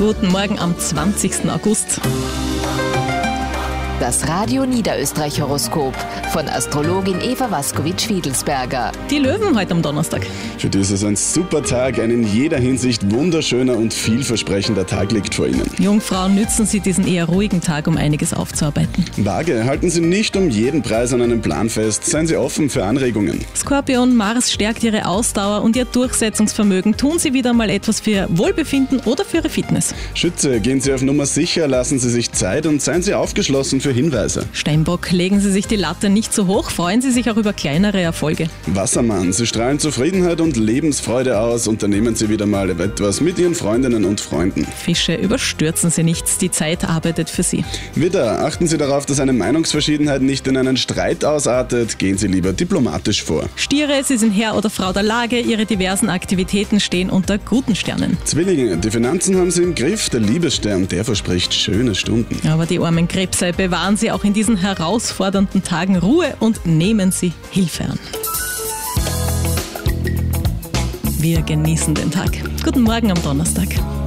Guten Morgen am 20. August. Das Radio Niederösterreich-Horoskop von Astrologin Eva Waskowitsch-Fiedelsberger. Die Löwen heute am Donnerstag. Für die ist es ein super Tag, ein in jeder Hinsicht wunderschöner und vielversprechender Tag liegt vor Ihnen. Jungfrauen nützen Sie diesen eher ruhigen Tag, um einiges aufzuarbeiten. Waage, halten Sie nicht um jeden Preis an einem Plan fest, seien Sie offen für Anregungen. Skorpion, Mars stärkt Ihre Ausdauer und Ihr Durchsetzungsvermögen. Tun Sie wieder mal etwas für Ihr Wohlbefinden oder für Ihre Fitness. Schütze, gehen Sie auf Nummer sicher, lassen Sie sich Zeit und seien Sie aufgeschlossen für Hinweise. Steinbock, legen Sie sich die Latte nicht zu hoch, freuen Sie sich auch über kleinere Erfolge. Wassermann, Sie strahlen Zufriedenheit und Lebensfreude aus, unternehmen Sie wieder mal etwas mit Ihren Freundinnen und Freunden. Fische, überstürzen Sie nichts, die Zeit arbeitet für Sie. Widder, achten Sie darauf, dass eine Meinungsverschiedenheit nicht in einen Streit ausartet, gehen Sie lieber diplomatisch vor. Stiere, Sie sind Herr oder Frau der Lage, Ihre diversen Aktivitäten stehen unter guten Sternen. Zwillinge, die Finanzen haben Sie im Griff, der Liebesstern, der verspricht schöne Stunden. Aber die armen Krebse, bewahren Sie auch in diesen herausfordernden Tagen Ruhe und nehmen Sie Hilfe an. Wir genießen den Tag. Guten Morgen am Donnerstag.